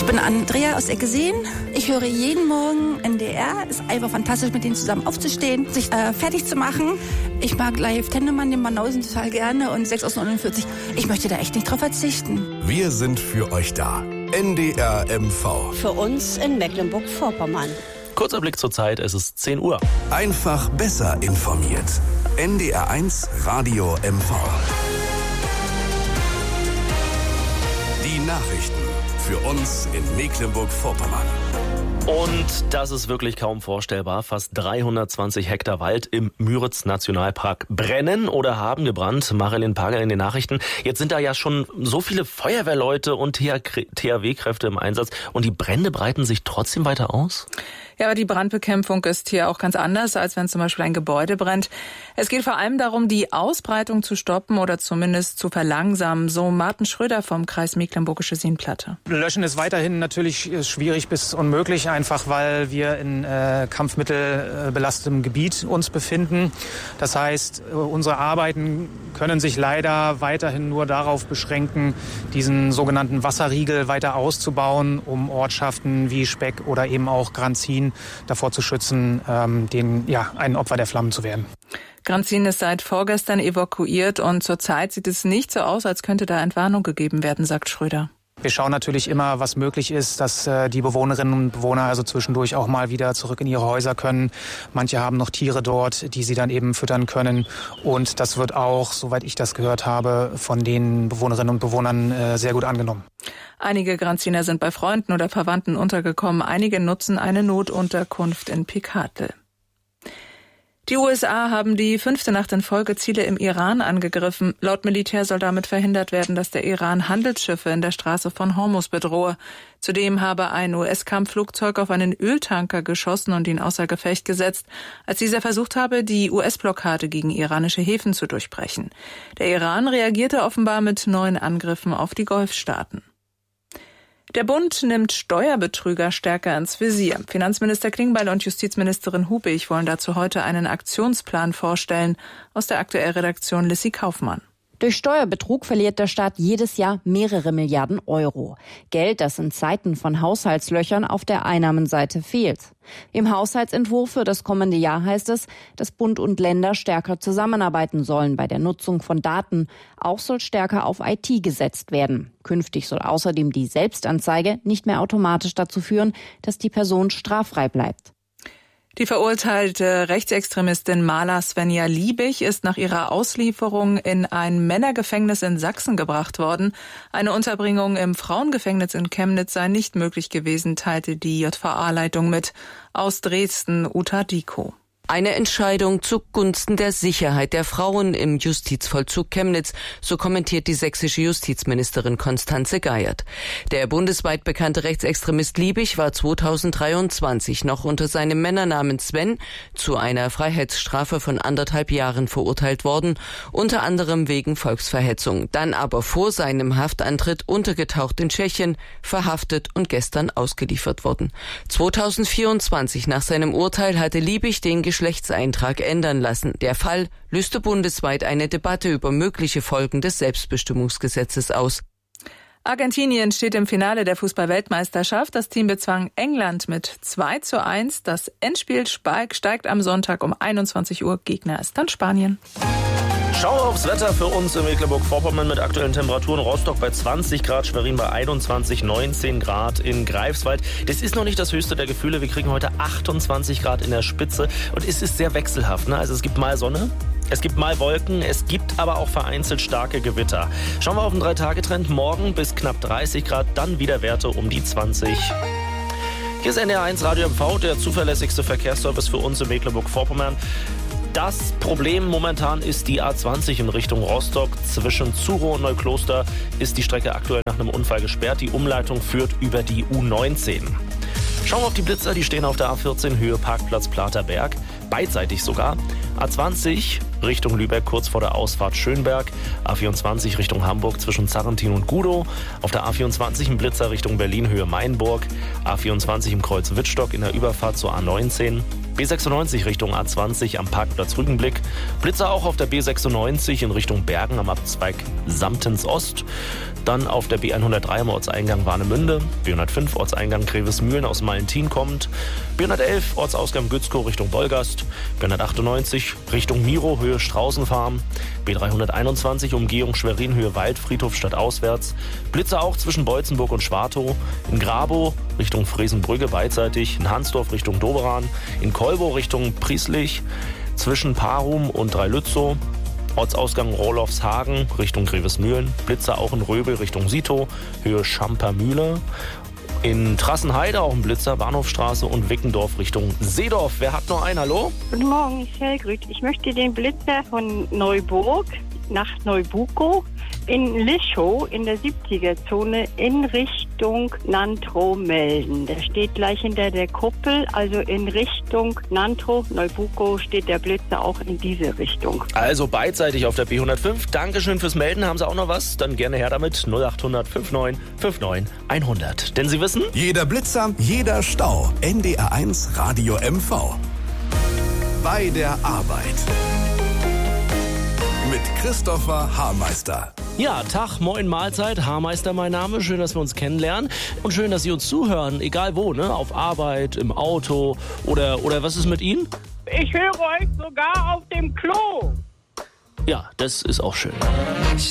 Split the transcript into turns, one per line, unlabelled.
Ich bin Andrea aus Eckerseen. Ich höre jeden Morgen NDR. Ist einfach fantastisch, mit denen zusammen aufzustehen, sich fertig zu machen. Ich mag Live Tennemann, den Banausen total gerne und 6 aus 49. Ich möchte da echt nicht drauf verzichten.
Wir sind für euch da. NDR MV.
Für uns in Mecklenburg-Vorpommern.
Kurzer Blick zur Zeit, es ist 10 Uhr.
Einfach besser informiert. NDR 1 Radio MV. Die Nachrichten für uns in Mecklenburg-Vorpommern.
Und das ist wirklich kaum vorstellbar. Fast 320 Hektar Wald im Müritz-Nationalpark brennen oder haben gebrannt. Marilyn Pagel in den Nachrichten. Jetzt sind da ja schon so viele Feuerwehrleute und THW-Kräfte im Einsatz. Und die Brände breiten sich trotzdem weiter aus?
Ja, aber die Brandbekämpfung ist hier auch ganz anders, als wenn zum Beispiel ein Gebäude brennt. Es geht vor allem darum, die Ausbreitung zu stoppen oder zumindest zu verlangsamen. So Martin Schröder vom Kreis Mecklenburgische Seenplatte.
Löschen ist weiterhin natürlich schwierig bis unmöglich, einfach weil wir in kampfmittelbelastetem Gebiet uns befinden. Das heißt, unsere Arbeiten können sich leider weiterhin nur darauf beschränken, diesen sogenannten Wasserriegel weiter auszubauen, um Ortschaften wie Speck oder eben auch Granzin davor zu schützen, ein Opfer der Flammen zu werden.
Granzin ist seit vorgestern evakuiert und zurzeit sieht es nicht so aus, als könnte da Entwarnung gegeben werden, sagt Schröder.
Wir schauen natürlich immer, was möglich ist, dass die Bewohnerinnen und Bewohner also zwischendurch auch mal wieder zurück in ihre Häuser können. Manche haben noch Tiere dort, die sie dann eben füttern können. Und das wird auch, soweit ich das gehört habe, von den Bewohnerinnen und Bewohnern sehr gut angenommen.
Einige Granziner sind bei Freunden oder Verwandten untergekommen. Einige nutzen eine Notunterkunft in Picardel. Die USA haben die 5. Nacht in Folge Ziele im Iran angegriffen. Laut Militär soll damit verhindert werden, dass der Iran Handelsschiffe in der Straße von Hormuz bedrohe. Zudem habe ein US-Kampfflugzeug auf einen Öltanker geschossen und ihn außer Gefecht gesetzt, als dieser versucht habe, die US-Blockade gegen iranische Häfen zu durchbrechen. Der Iran reagierte offenbar mit neuen Angriffen auf die Golfstaaten. Der Bund nimmt Steuerbetrüger stärker ins Visier. Finanzminister Klingbeil und Justizministerin Hubig wollen dazu heute einen Aktionsplan vorstellen. Aus der Aktuellredaktion Lissy Kaufmann.
Durch Steuerbetrug verliert der Staat jedes Jahr mehrere Milliarden Euro. Geld, das in Zeiten von Haushaltslöchern auf der Einnahmenseite fehlt. Im Haushaltsentwurf für das kommende Jahr heißt es, dass Bund und Länder stärker zusammenarbeiten sollen bei der Nutzung von Daten. Auch soll stärker auf IT gesetzt werden. Künftig soll außerdem die Selbstanzeige nicht mehr automatisch dazu führen, dass die Person straffrei bleibt.
Die verurteilte Rechtsextremistin Mala Svenja Liebig ist nach ihrer Auslieferung in ein Männergefängnis in Sachsen gebracht worden. Eine Unterbringung im Frauengefängnis in Chemnitz sei nicht möglich gewesen, teilte die JVA-Leitung mit. Aus Dresden, Uta Diko.
Eine Entscheidung zugunsten der Sicherheit der Frauen im Justizvollzug Chemnitz, so kommentiert die sächsische Justizministerin Constanze Geiert. Der bundesweit bekannte Rechtsextremist Liebig war 2023 noch unter seinem Männernamen Sven zu einer Freiheitsstrafe von 1,5 Jahren verurteilt worden, unter anderem wegen Volksverhetzung, dann aber vor seinem Haftantritt untergetaucht in Tschechien, verhaftet und gestern ausgeliefert worden. 2024 nach seinem Urteil hatte Liebig den Geschlechtseintrag ändern lassen. Der Fall löste bundesweit eine Debatte über mögliche Folgen des Selbstbestimmungsgesetzes aus.
Argentinien steht im Finale der Fußball-Weltmeisterschaft. Das Team bezwang England mit 2:1. Das Endspiel steigt am Sonntag um 21 Uhr. Gegner ist dann Spanien.
Schauen wir aufs Wetter für uns in Mecklenburg-Vorpommern mit aktuellen Temperaturen. Rostock bei 20 Grad, Schwerin bei 21, 19 Grad in Greifswald. Das ist noch nicht das höchste der Gefühle. Wir kriegen heute 28 Grad in der Spitze und es ist sehr wechselhaft. Ne? Also es gibt mal Sonne, es gibt mal Wolken, es gibt aber auch vereinzelt starke Gewitter. Schauen wir auf den 3-Tage-Trend. Morgen bis knapp 30 Grad, dann wieder Werte um die 20. Hier ist NDR 1 Radio MV, der zuverlässigste Verkehrsservice für uns in Mecklenburg-Vorpommern. Das Problem momentan ist die A20 in Richtung Rostock. Zwischen Zurow und Neukloster ist die Strecke aktuell nach einem Unfall gesperrt. Die Umleitung führt über die U19. Schauen wir auf die Blitzer, die stehen auf der A14 Höhe Parkplatz Platerberg. Beidseitig sogar. A20 Richtung Lübeck kurz vor der Ausfahrt Schönberg. A24 Richtung Hamburg zwischen Zarrentin und Gudow. Auf der A24 ein Blitzer Richtung Berlin Höhe Mainburg. A24 im Kreuz Wittstock in der Überfahrt zur A19. B96 Richtung A20 am Parkplatz Rügenblick. Blitzer auch auf der B96 in Richtung Bergen am Abzweig Samtens Ost. Dann auf der B103 am Ortseingang Warnemünde. B105 Ortseingang Grevesmühlen aus Malentin kommt. B111 Ortsausgang Gützkow Richtung Wolgast. B198 Richtung Miro Höhe Straußenfarm. B321 Umgehung Schwerin Höhe Waldfriedhof stadtauswärts. Blitzer auch zwischen Beutzenburg und Schwartow. In Grabow Richtung Fresenbrügge beidseitig. In Hansdorf Richtung Doberan. In Kolbow Richtung Prieslich. Zwischen Parum und Dreilützow. Ortsausgang Rohlofshagen Richtung Grevesmühlen. Blitzer auch in Röbel Richtung Sito, Höhe Schampermühle. In Trassenheide auch ein Blitzer, Bahnhofstraße und Wickendorf Richtung Seedorf. Wer hat noch einen? Hallo?
Guten Morgen, ich Helgrüt. Ich möchte den Blitzer von Neuburg nach Neubukow in Lischow in der 70er-Zone in Richtung Nantrow melden. Der steht gleich hinter der Kuppel, also in Richtung Nantrow, Neubukow steht der Blitzer auch in diese Richtung.
Also beidseitig auf der B105. Dankeschön fürs Melden. Haben Sie auch noch was? Dann gerne her damit. 0800 59 59 100. Denn Sie wissen...
Jeder Blitzer, jeder Stau. NDR1 Radio MV. Bei der Arbeit. Mit Christopher Haarmeister.
Ja, Tag, moin, Mahlzeit, Haarmeister mein Name. Schön, dass wir uns kennenlernen und schön, dass Sie uns zuhören, egal wo, ne? Auf Arbeit, im Auto oder was ist mit Ihnen?
Ich höre euch sogar auf dem Klo.
Ja, das ist auch schön.